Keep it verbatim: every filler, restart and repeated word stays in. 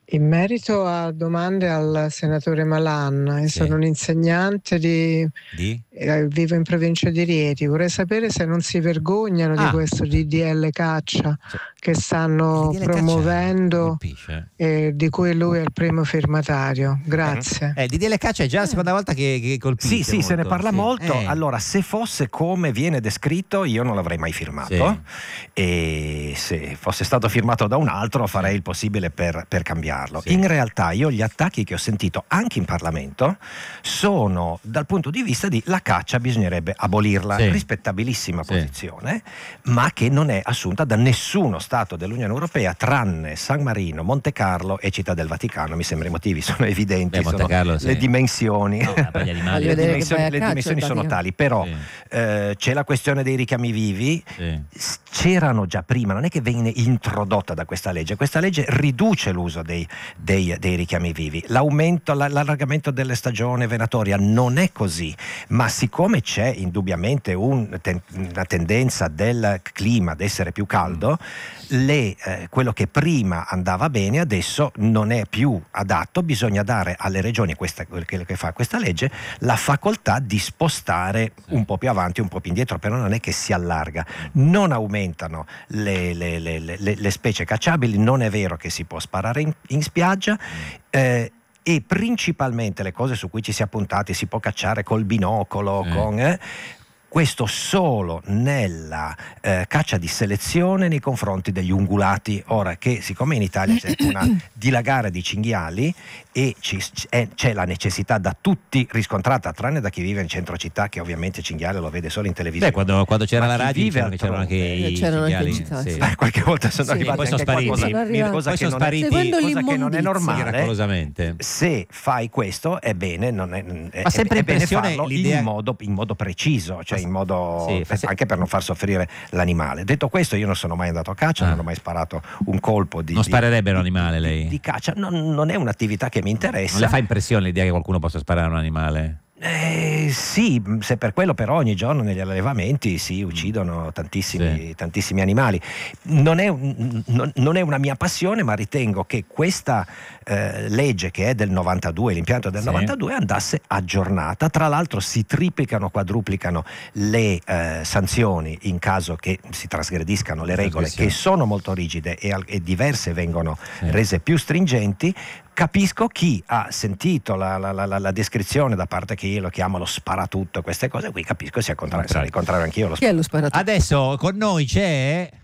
In merito a domande al senatore Malan, io Sì. sono un insegnante di, Di? eh, vivo in provincia di Rieti, vorrei sapere se non si vergognano Ah. di questo D D L caccia Cioè, che stanno il D D L caccia promuovendo, colpisce. eh, di cui lui è il primo firmatario. Grazie. Eh, il D D L caccia è già la seconda volta che, che colpisce. Sì, sì, molto. se ne parla Sì. molto. Eh. Allora, se fosse come viene descritto, io non l'avrei mai firmato. E se fosse stato firmato da un altro, farei il possibile per, per cambiarlo. Sì. In realtà, io gli attacchi che ho sentito anche in Parlamento sono dal punto di vista di la caccia bisognerebbe abolirla, Sì. rispettabilissima Sì. posizione, ma che non è assunta da nessuno Stato dell'Unione Europea tranne San Marino, Monte Carlo e Città del Vaticano. Mi sembra i motivi sono evidenti, Beh, Monte sono Carlo, sì. le dimensioni. No, per gli animali. le Voglio vedere che dimensioni, vai a le caccia dimensioni al sono Vaticano. tali, però Sì. eh, c'è la questione dei richiami vivi. Sì. S- c'erano già prima, non è che viene introdotta da questa legge, questa legge riduce l'uso dei, dei, dei richiami vivi, l'aumento, la- l'allargamento delle stagioni venatoria non è così, ma siccome c'è indubbiamente un ten- una tendenza del clima ad essere più caldo, le, eh, quello che prima andava bene adesso non è più adatto, bisogna dare alle regioni, questa, quello che fa questa legge, la facoltà di spostare un po' più avanti, un po' più indietro, però non è che si allarga, non aumentano le, le- le- le- le specie cacciabili, non è vero che si può sparare in, in spiaggia, eh, e principalmente le cose su cui ci si è puntati, si può cacciare col binocolo, Eh. con... eh, questo solo nella eh, caccia di selezione nei confronti degli ungulati. Ora che siccome in Italia c'è una dilagare di cinghiali e ci, è, c'è la necessità da tutti riscontrata, tranne da chi vive in centro città, che ovviamente cinghiale lo vede solo in televisione. Beh, quando, quando c'era Ma la chi radio vive dicevano che c'erano anche altrove? i C'erano anche cinghiali, in città, sì. sì. Eh, qualche volta sono Sì, arrivati poi sono anche spariti. qualcosa, Sono arrivati. cosa Poi che sono non è- spariti. Seguendo cosa che non è l'immondizia. normale. Miracolosamente. Se fai questo è bene, non è, è, Fa sempre è bene impressione farlo l'idea- in modo, in modo preciso, cioè in modo Sì, fa se- anche per non far soffrire l'animale. Detto questo, io non sono mai andato a caccia, Ah. non ho mai sparato un colpo di Non di- sparerebbe un di- animale, di- lei? di caccia, non, non è un'attività che mi interessa. Non le fa impressione l'idea che qualcuno possa sparare a un animale? Eh, sì, se per quello però ogni giorno negli allevamenti si uccidono tantissimi, Sì. tantissimi animali. Non è, un- non, non è una mia passione, ma ritengo che questa eh, legge, che è del novantadue, l'impianto del Sì. novantadue, andasse aggiornata. Tra l'altro si triplicano, quadruplicano le eh, sanzioni in caso che si trasgrediscano le regole, Trasgressione. che sono molto rigide e, al- e diverse vengono Sì. rese più stringenti. Capisco chi ha sentito la, la- la- la descrizione da parte che io lo chiamo lo sparatutto, queste cose qui, capisco sia contrario, sarei contrario anch'io allo Chi è lo sparatutto? Adesso con noi c'è